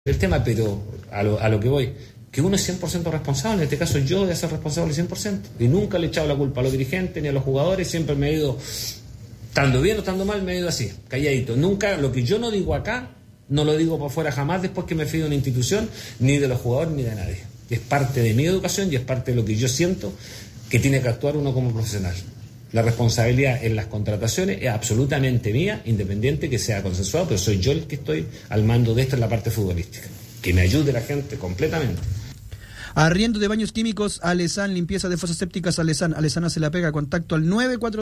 el tema, pero a lo que voy, que uno es 100% responsable. En este caso yo voy a ser responsable 100%, y nunca le he echado la culpa a los dirigentes ni a los jugadores. Siempre me he ido, estando bien o estando mal, me he ido así, calladito. Nunca, lo que yo no digo acá, no lo digo por fuera jamás después que me fui de una institución, ni de los jugadores ni de nadie. Es parte de mi educación y es parte de lo que yo siento que tiene que actuar uno como profesional. La responsabilidad en las contrataciones es absolutamente mía, independiente que sea consensuado, pero soy yo el que estoy al mando de esto en la parte futbolística. Que me ayude la gente completamente. Arriendo de baños químicos, Alesan, limpieza de fosas sépticas, Alesan hace la pega, contacto al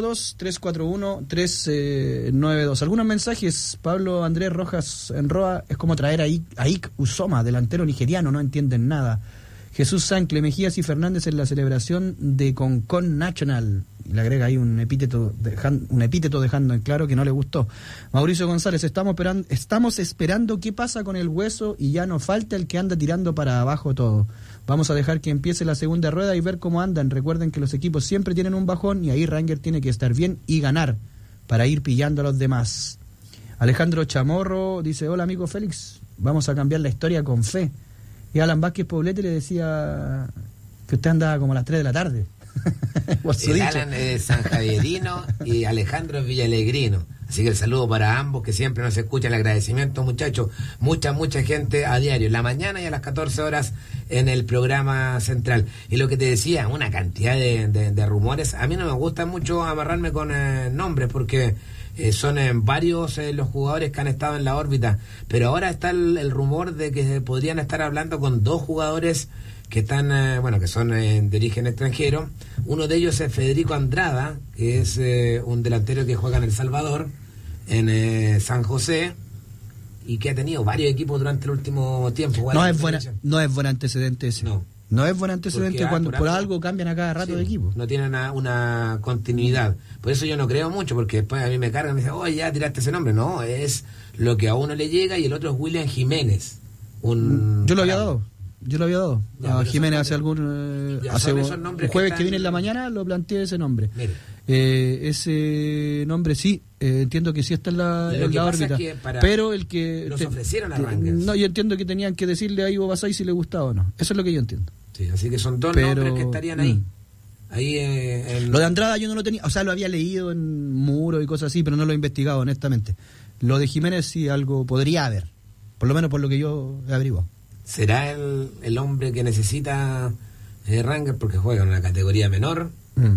942-341-392. Algunos mensajes, Pablo Andrés Rojas en Roa, es como traer a Ike Uzoma, delantero nigeriano, no entienden nada. Jesús Sancle, Mejías y Fernández en la celebración de Concon National. Y le agrega ahí un epíteto dejando en claro que no le gustó. Mauricio González, estamos esperando qué pasa con el Hueso y ya no falta el que anda tirando para abajo todo. Vamos a dejar que empiece la segunda rueda y ver cómo andan. Recuerden que los equipos siempre tienen un bajón y ahí Ranger tiene que estar bien y ganar para ir pillando a los demás. Alejandro Chamorro dice, hola amigo Félix, vamos a cambiar la historia con fe. Y Alan Vázquez Poblete le decía que usted andaba como a las 3 de la tarde. El Alan es sanjavierino y Alejandro es villalegrino. Así que el saludo para ambos que siempre nos escuchan. El agradecimiento, muchachos. Mucha gente a diario, en la mañana y a las 14 horas en el programa central. Y lo que te decía, una cantidad de rumores. A mí no me gusta mucho amarrarme con nombres porque son varios los jugadores que han estado en la órbita, pero ahora está el rumor de que podrían estar hablando con 2 jugadores que están, que son de origen extranjero. Uno de ellos es Federico Andrada, que es un delantero que juega en El Salvador, en San José, y que ha tenido varios equipos durante el último tiempo. No es buen antecedente ese. No es buen antecedente cuando por algo cambian a cada rato de equipo. No tienen una continuidad. Por eso yo no creo mucho, porque después a mí me cargan y me dicen, oye, ya tiraste ese nombre. No, es lo que a uno le llega, y el otro es William Jiménez. Yo lo había dado. A Jiménez hace un jueves que viene en la mañana lo planteé ese nombre. Ese nombre sí, entiendo que sí está en la órbita, pero el que los ofrecieron a Rangers. No, yo entiendo que tenían que decirle a Ivo Basay si le gustaba o no. Eso es lo que yo entiendo. Sí, así que son 2 nombres que estarían ahí. Lo de Andrada yo no lo tenía, o sea, lo había leído en muros y cosas así, pero no lo he investigado honestamente. Lo de Jiménez sí algo podría haber, por lo menos por lo que yo he averiguado. ¿Será el hombre que necesita Rangers porque juega en una categoría menor?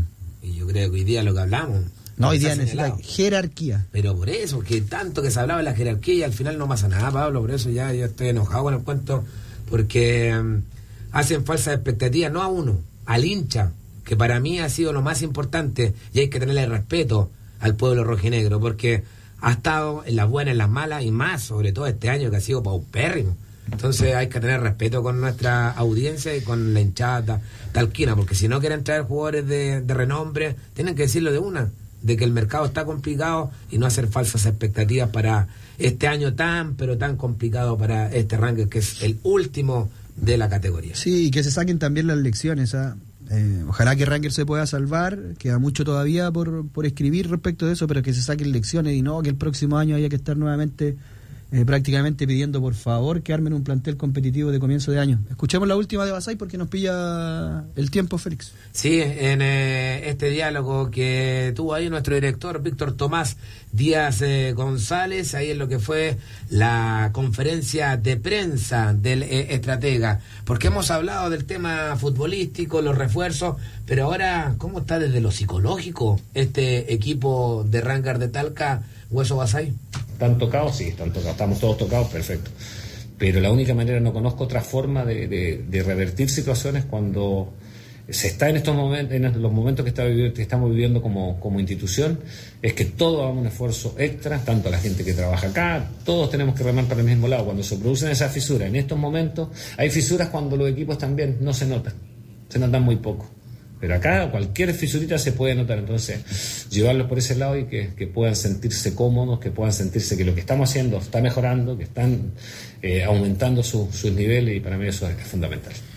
Y yo creo que hoy día lo que hablamos... No, hoy día necesita jerarquía. Pero por eso, que tanto que se hablaba de la jerarquía y al final no pasa nada, Pablo. Por eso ya yo estoy enojado con el cuento, porque hacen falsas expectativas, no a uno, al hincha, que para mí ha sido lo más importante, y hay que tenerle respeto al pueblo rojinegro, porque ha estado en las buenas, en las malas, y más, sobre todo este año que ha sido paupérrimo. Entonces hay que tener respeto con nuestra audiencia y con la hinchada talquina, porque si no quieren traer jugadores de renombre, tienen que decirlo de una, de que el mercado está complicado y no hacer falsas expectativas para este año pero tan complicado para este Rangers, que es el último de la categoría. Sí, y que se saquen también las lecciones. Ojalá que Rangers se pueda salvar, queda mucho todavía por escribir respecto de eso, pero que se saquen lecciones y no que el próximo año haya que estar nuevamente prácticamente pidiendo por favor que armen un plantel competitivo de comienzo de año. Escuchemos la última de Basay porque nos pilla el tiempo, Félix. Sí, en este diálogo que tuvo ahí nuestro director Víctor Tomás Díaz González, ahí en lo que fue la conferencia de prensa del estratega, porque hemos hablado del tema futbolístico, los refuerzos, pero ahora, ¿cómo está desde lo psicológico este equipo de Rangers de Talca, Hueso Basay? ¿Están tocados? Sí, están tocados. Estamos todos tocados, perfecto. Pero la única manera, no conozco otra forma de revertir situaciones cuando se está en estos momentos, en los momentos que estamos viviendo como institución, es que todos hagamos un esfuerzo extra, tanto la gente que trabaja acá, todos tenemos que remar para el mismo lado. Cuando se producen esas fisuras, en estos momentos, hay fisuras cuando los equipos también no se notan muy poco. Pero acá cualquier fisurita se puede notar, entonces llevarlos por ese lado y que puedan sentirse cómodos, que puedan sentirse que lo que estamos haciendo está mejorando, que están aumentando sus niveles, y para mí eso es fundamental.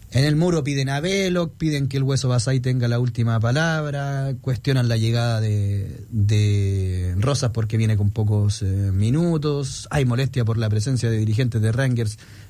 En el muro piden a Veloc, piden que el Hueso Basay tenga la última palabra, cuestionan la llegada de Rosas porque viene con pocos minutos, hay molestia por la presencia de dirigentes de Rangers